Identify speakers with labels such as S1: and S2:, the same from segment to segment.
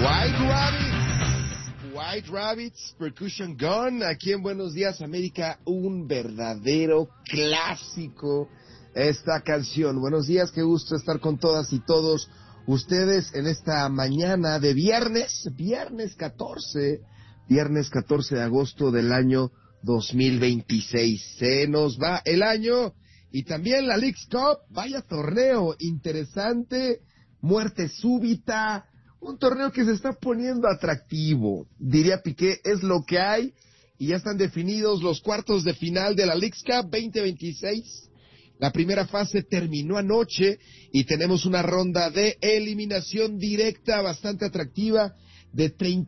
S1: White Rabbits, Percussion Gun, aquí en Buenos Días América, un verdadero clásico esta canción. Buenos días, qué gusto estar con todas y todos ustedes en esta mañana de viernes 14 de agosto del año 2026. Se nos va el año y también la Leagues Cup, vaya torneo interesante, muerte súbita. Un torneo que se está poniendo atractivo, diría Piqué, es lo que hay, y ya están definidos los cuartos de final de la Leagues Cup 2026. La primera fase terminó anoche y tenemos una ronda de eliminación directa bastante atractiva de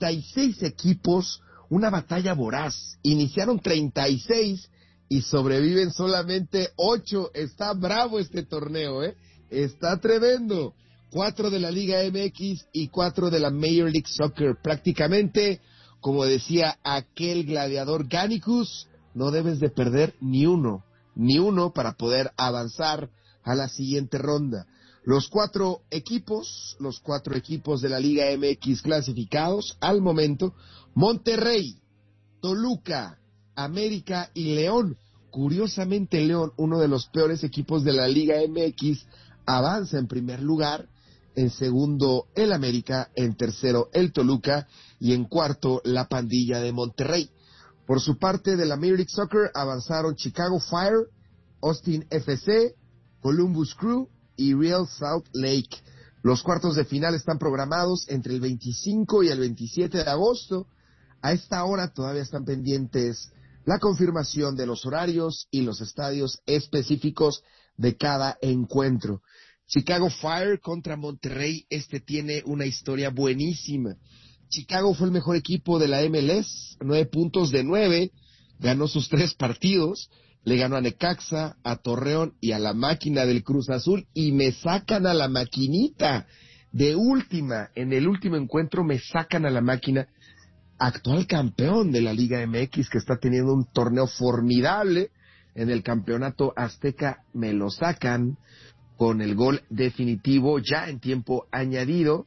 S1: 36 equipos, una batalla voraz. Iniciaron 36 y sobreviven solamente 8. Está bravo este torneo, está tremendo. 4 de la Liga MX y 4 de la Major League Soccer. Prácticamente, como decía aquel gladiador Gannicus, no debes de perder ni uno para poder avanzar a la siguiente ronda. Los cuatro equipos de la Liga MX clasificados al momento: Monterrey, Toluca, América y León. Curiosamente, León, uno de los peores equipos de la Liga MX, avanza en primer lugar. En segundo, el América. En tercero, el Toluca. Y en cuarto, la pandilla de Monterrey. Por su parte, de la Major League Soccer avanzaron Chicago Fire, Austin FC, Columbus Crew y Real Salt Lake. Los cuartos de final están programados entre el 25 y el 27 de agosto. A esta hora todavía están pendientes la confirmación de los horarios y los estadios específicos de cada encuentro. Chicago Fire contra Monterrey, tiene una historia buenísima. Chicago fue el mejor equipo de la MLS, 9 puntos de 9, ganó sus 3 partidos, le ganó a Necaxa, a Torreón y a la máquina del Cruz Azul, y me sacan a la maquinita de última. En el último encuentro me sacan a la máquina, actual campeón de la Liga MX, que está teniendo un torneo formidable. En el campeonato azteca me lo sacan con el gol definitivo ya en tiempo añadido,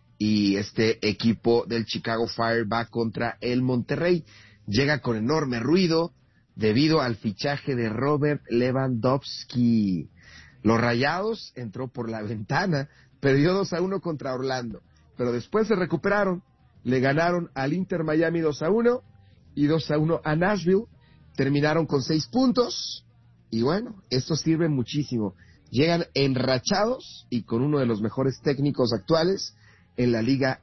S1: y este equipo del Chicago Fire va contra el Monterrey. Llega con enorme ruido debido al fichaje de Robert Lewandowski. Los Rayados entró por la ventana, perdió 2-1 contra Orlando, pero después se recuperaron, le ganaron al Inter Miami 2-1 y 2-1 a Nashville, terminaron con 6 puntos, y bueno, esto sirve muchísimo. Llegan enrachados y con uno de los mejores técnicos actuales en la Liga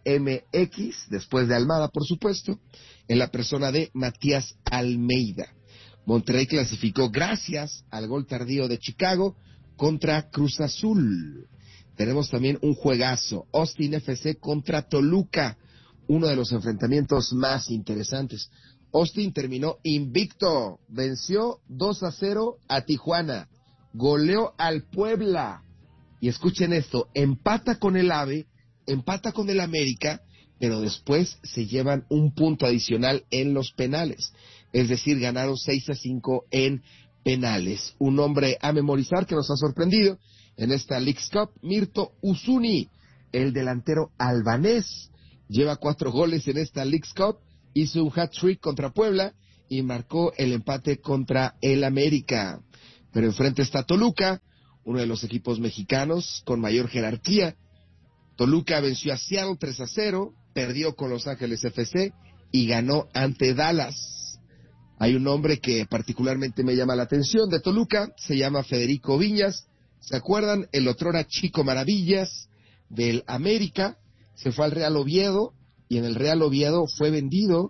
S1: MX, después de Almada, por supuesto, en la persona de Matías Almeida. Monterrey clasificó gracias al gol tardío de Chicago contra Cruz Azul. Tenemos también un juegazo, Austin FC contra Toluca, uno de los enfrentamientos más interesantes. Austin terminó invicto, venció 2-0 a Tijuana. Goleó al Puebla, y escuchen esto, empata con el AVE, empata con el América, pero después se llevan un punto adicional en los penales, es decir, ganaron 6-5 en penales. Un nombre a memorizar que nos ha sorprendido en esta Leagues Cup: Mirto Uzuni, el delantero albanés, lleva 4 goles en esta Leagues Cup, hizo un hat-trick contra Puebla y marcó el empate contra el América. Pero enfrente está Toluca, uno de los equipos mexicanos con mayor jerarquía. Toluca venció a Seattle 3-0, perdió con Los Ángeles FC y ganó ante Dallas. Hay un nombre que particularmente me llama la atención de Toluca, se llama Federico Viñas. ¿Se acuerdan? El otrora Chico Maravillas del América se fue al Real Oviedo, y en el Real Oviedo fue vendido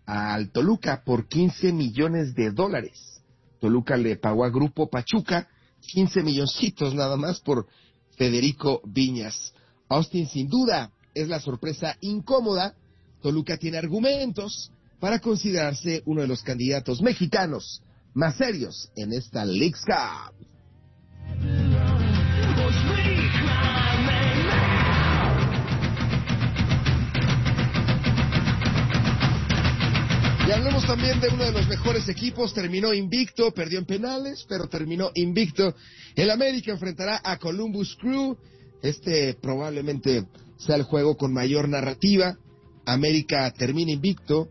S1: al Toluca por $15 millones. Toluca le pagó a Grupo Pachuca 15 milloncitos nada más por Federico Viñas. Austin sin duda es la sorpresa incómoda. Toluca tiene argumentos para considerarse uno de los candidatos mexicanos más serios en esta Leagues Cup. Y hablemos también de uno de los mejores equipos, terminó invicto, perdió en penales, pero terminó invicto. El América enfrentará a Columbus Crew, probablemente sea el juego con mayor narrativa. América termina invicto,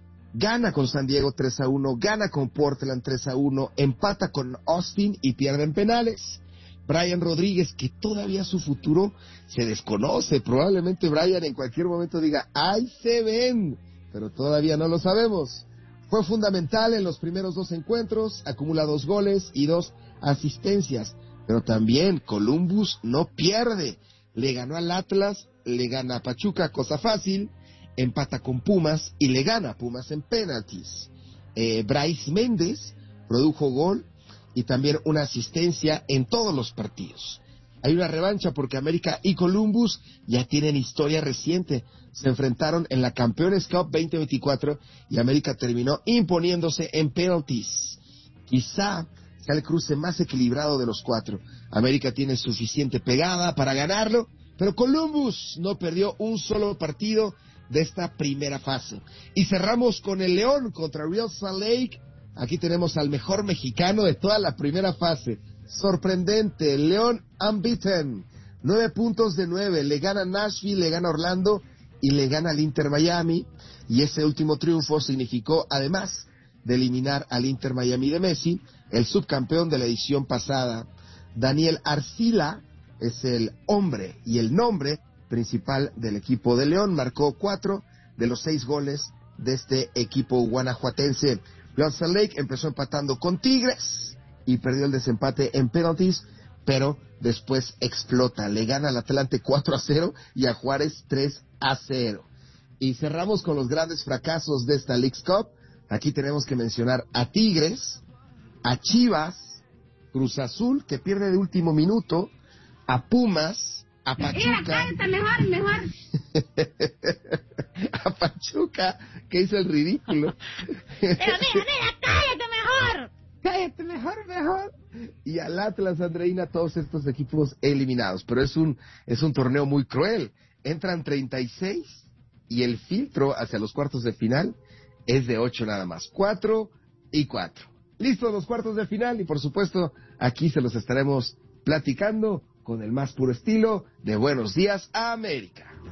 S1: gana con San Diego 3-1, gana con Portland 3-1, empata con Austin y pierde en penales. Brian Rodríguez, que todavía su futuro se desconoce, probablemente Brian en cualquier momento diga, ¡ahí se ven! Pero todavía no lo sabemos. Fue fundamental en los primeros 2 encuentros, acumula 2 goles y 2 asistencias, pero también Columbus no pierde, le ganó al Atlas, le gana a Pachuca, cosa fácil, empata con Pumas y le gana a Pumas en penaltis. Brais Méndez produjo gol y también una asistencia en todos los partidos. Hay una revancha porque América y Columbus ya tienen historia reciente. Se enfrentaron en la Campeones Cup 2024 y América terminó imponiéndose en penaltis. Quizá sea el cruce más equilibrado de los 4. América tiene suficiente pegada para ganarlo, pero Columbus no perdió un solo partido de esta primera fase. Y cerramos con el León contra Real Salt Lake. Aquí tenemos al mejor mexicano de toda la primera fase. Sorprendente, León unbeaten. 9 puntos de 9. Le gana Nashville, le gana Orlando y le gana al Inter Miami. Y ese último triunfo significó, además de eliminar al Inter Miami de Messi, el subcampeón de la edición pasada. Daniel Arcila es el hombre y el nombre principal del equipo de León. Marcó 4 de los 6 goles de este equipo guanajuatense. Real Salt Lake empezó empatando con Tigres y perdió el desempate en penalties, pero después explota. Le gana al Atlante 4-0 y a Juárez 3-0. Y cerramos con los grandes fracasos de esta Leagues Cup. Aquí tenemos que mencionar a Tigres, a Chivas, Cruz Azul, que pierde de último minuto, a Pumas, a Pachuca.
S2: Mejor.
S1: A Pachuca, que hizo el ridículo.
S2: Pero mira, cállate
S1: mejor. Y al Atlas, Andreina, todos estos equipos eliminados. Pero es un torneo muy cruel. Entran 36 y el filtro hacia los cuartos de final es de 8 nada más. 4 y 4. Listos los cuartos de final y por supuesto aquí se los estaremos platicando con el más puro estilo de Buenos Días América.